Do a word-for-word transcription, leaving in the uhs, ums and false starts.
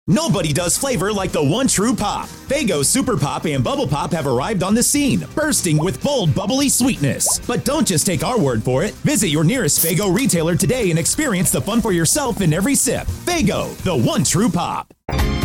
Nobody does flavor like the one true pop. Faygo Super Pop and Bubble Pop have arrived on the scene, bursting with bold, bubbly sweetness. But don't just take our word for it. Visit your nearest Faygo retailer today and experience the fun for yourself in every sip. Faygo, the one true pop.